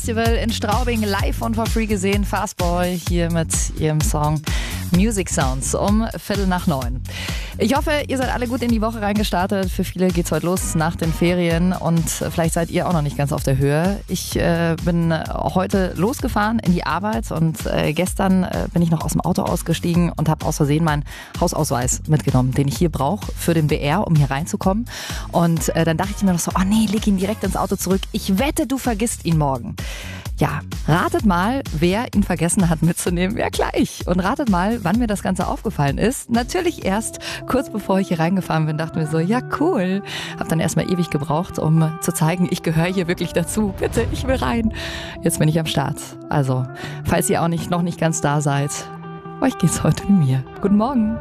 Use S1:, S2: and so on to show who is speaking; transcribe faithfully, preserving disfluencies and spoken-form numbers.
S1: Festival in Straubing live und for free gesehen. Fastboy hier mit ihrem Song Music Sounds um Viertel nach neun. Ich hoffe, ihr seid alle gut in die Woche reingestartet. Für viele geht's heute los nach den Ferien und vielleicht seid ihr auch noch nicht ganz auf der Höhe. Ich äh, bin heute losgefahren in die Arbeit und äh, gestern äh, bin ich noch aus dem Auto ausgestiegen und habe aus Versehen meinen Hausausweis mitgenommen, den ich hier brauche für den B R, um hier reinzukommen. Und äh, dann dachte ich mir noch so, oh nee, leg ihn direkt ins Auto zurück. Ich wette, du vergisst ihn morgen. Ja, ratet mal, wer ihn vergessen hat mitzunehmen. Ja, gleich. Und ratet mal, wann mir das Ganze aufgefallen ist. Natürlich erst kurz bevor ich hier reingefahren bin, dachte mir so, ja cool. Hab dann erstmal ewig gebraucht, um zu zeigen, ich gehöre hier wirklich dazu. Bitte, ich will rein. Jetzt bin ich am Start. Also, falls ihr auch nicht noch nicht ganz da seid, euch geht's heute wie mir. Guten Morgen.